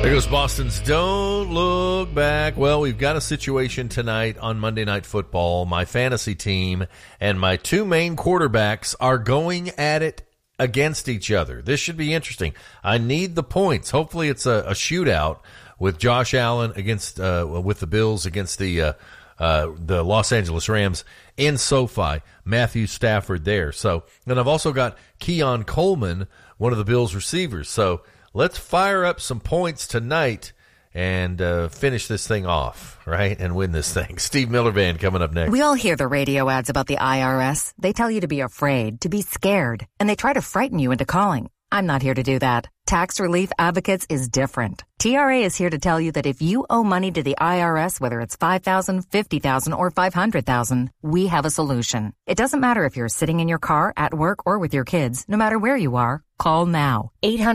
There goes Boston's Don't Look Back. Well, we've got a situation tonight on Monday Night Football. My fantasy team and my two main quarterbacks are going at it against each other. This should be interesting. I need the points. Hopefully it's a shootout with Josh Allen against with the Bills against the Los Angeles Rams in SoFi. Matthew Stafford there. So, and I've also got Keon Coleman, one of the Bills receivers. So let's fire up some points tonight and finish this thing off, right, and win this thing. Steve Miller Band coming up next. We all hear the radio ads about the IRS. They tell you to be afraid, to be scared, and they try to frighten you into calling. I'm not here to do that. Tax Relief Advocates is different. TRA is here to tell you that if you owe money to the IRS, whether it's $5,000, $50,000, or $500,000, we have a solution. It doesn't matter if you're sitting in your car, at work, or with your kids. No matter where you are, call now.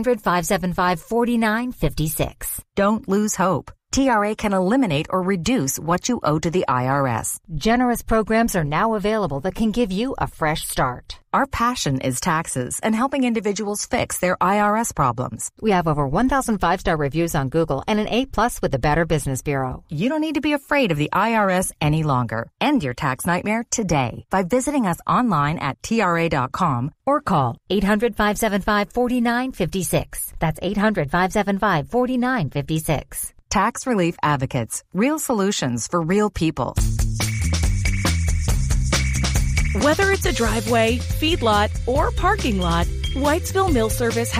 800-575-4956. Don't lose hope. TRA can eliminate or reduce what you owe to the IRS. Generous programs are now available that can give you a fresh start. Our passion is taxes and helping individuals fix their IRS problems. We have over 1,000 five-star reviews on Google and an A+ with the Better Business Bureau. You don't need to be afraid of the IRS any longer. End your tax nightmare today by visiting us online at TRA.com or call 800-575-4956. That's 800-575-4956. Tax Relief Advocates. Real solutions for real people. Whether it's a driveway, feedlot, or parking lot, Whitesville Mill Service